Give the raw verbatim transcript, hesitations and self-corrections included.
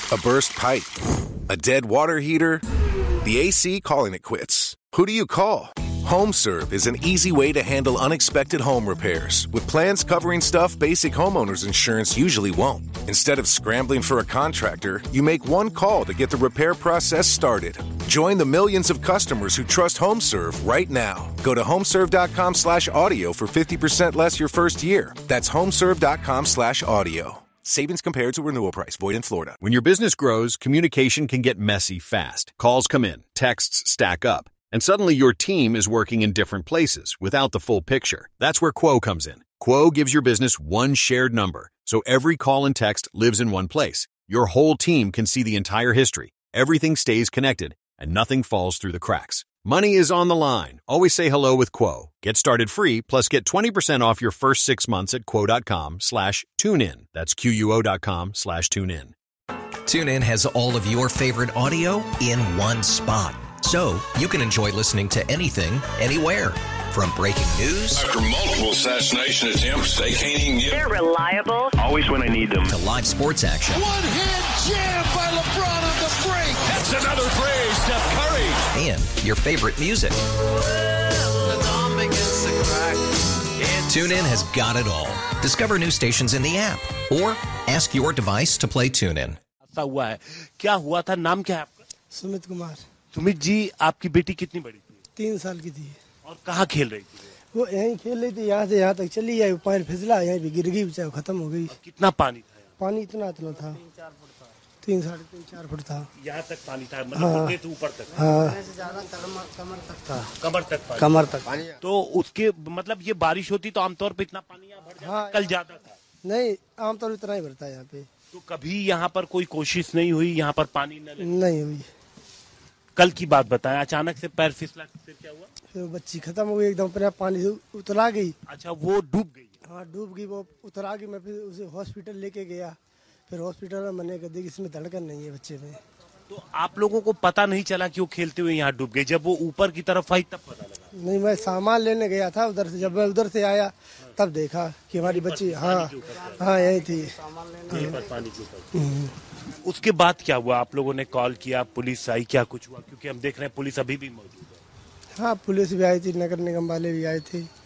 A burst pipe? A dead water heater? The A C calling it quits. Who do you call? HomeServe is an easy way to handle unexpected home repairs with plans covering stuff basic homeowners insurance usually won't. Instead of scrambling for a contractor, you make one call to get the repair process started. Join the millions of customers who trust HomeServe right now. Go to homeserve.com slash audio for fifty percent less your first year. That's homeserve.com slash audio. Savings compared to renewal price. Void in Florida. When your business grows, communication can get messy fast. Calls come in, texts stack up, and suddenly your team is working in different places without the full picture. That's where Quo comes in. Quo gives your business one shared number, so every call and text lives in one place. Your whole team can see the entire history. Everything stays connected, and nothing falls through the cracks. Money is on the line. Always say hello with Quo. Get started free, plus get twenty percent off your first six months at quo.com slash tune in. That's Q-U-O.com slash tune in. TuneIn has all of your favorite audio in one spot. So you can enjoy listening to anything, anywhere. From breaking news. After multiple assassination attempts, they can't even get... They're reliable. Always when I need them. To live sports action. One-hand jam by LeBron on the break. That's another play, Steph Curry. And your favorite music. TuneIn has got it all. Discover new stations in the app. Or ask your device to play TuneIn. हुआ है क्या हुआ था नाम क्या है आपका? सुमित कुमार। सुमित जी आपकी बेटी कितनी बड़ी थी? तीन साल की थी। और कहाँ खेल रही थी? वो यहीं खेल रही थी, यहाँ से यहाँ तक चली आई, पैर फिसला, यहीं पे गिर गई, बेचारा खत्म हो गई। कितना पानी था? पानी इतना इतना था, तीन साढ़े तीन चार फुट था। यहाँ तक पानी था, मतलब घुटने से ऊपर तक। हाँ, कमर तक था। कमर तक पानी। कमर तक। तो उसके मतलब ये बारिश होती तो आमतौर पे इतना पानी यहाँ भर जाता? कल ज्यादा था? नहीं, आमतौर इतना ही भरता है यहाँ पे। तो कभी यहाँ पर कोई कोशिश नहीं हुई यहाँ पर पानी न ले? नहीं हुई। कल की बात बताएं, अचानक से पैर फिसला, फिर क्या हुआ? फिर बच्ची खत्म हो गई, एकदम अपने पानी से उतरा गई। अच्छा, वो डूब गई? हाँ, डूब गई, वो उतरा गई। मैं फिर उसे हॉस्पिटल लेके गया, फिर हॉस्पिटल में मैंने कहा देखिए इसमें धड़कन नहीं है बच्चे में। तो आप लोगों को पता नहीं चला कि वो खेलते हुए यहाँ डूब गई? जब वो ऊपर की तरफ आई तब पता लगा? नहीं, मैं सामान लेने गया था उधर से, जब मैं उधर से आया तब देखा कि हमारी बच्ची हाँ हाँ यही थी पानी के ऊपर। उसके बाद क्या हुआ? आप लोगों ने कॉल किया, पुलिस आई, क्या कुछ हुआ? क्योंकि हम देख रहे हैं पुलिस अभी भी मौजूद है। हाँ, पुलिस भी आई थी, नगर निगम वाले भी आए थे।